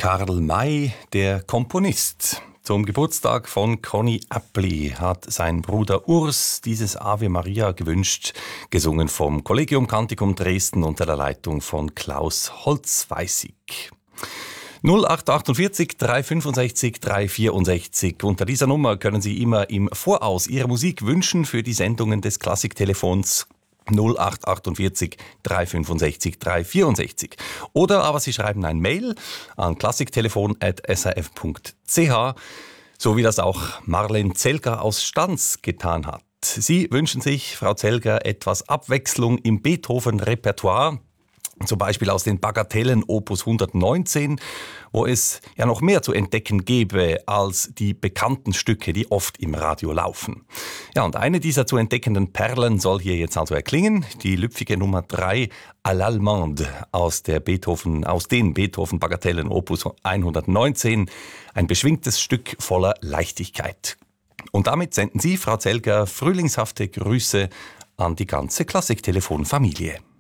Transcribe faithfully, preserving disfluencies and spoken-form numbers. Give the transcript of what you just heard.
Karl May, der Komponist. Zum Geburtstag von Conny Appli hat sein Bruder Urs dieses Ave Maria gewünscht, gesungen vom Collegium Canticum Dresden unter der Leitung von Klaus Holzweissig. null acht achtundvierzig drei fünfundsechzig drei vierundsechzig. Unter dieser Nummer können Sie immer im Voraus Ihre Musik wünschen für die Sendungen des Klassiktelefons null acht achtundvierzig drei fünfundsechzig drei vierundsechzig. Oder aber Sie schreiben ein Mail an klassiktelefon at s r f punkt c h, so wie das auch Marlen Zelger aus Stans getan hat. Sie wünschen sich, Frau Zelger, etwas Abwechslung im Beethoven-Repertoire, zum Beispiel aus den Bagatellen Opus hundertneunzehn, wo es ja noch mehr zu entdecken gäbe als die bekannten Stücke, die oft im Radio laufen. Ja, und eine dieser zu entdeckenden Perlen soll hier jetzt also erklingen, die lüpfige Nummer drei à l'Allemande aus der Beethoven, aus den Beethoven Bagatellen Opus hundertneunzehn, ein beschwingtes Stück voller Leichtigkeit. Und damit senden Sie, Frau Zelger, frühlingshafte Grüße an die ganze Klassiktelefonfamilie.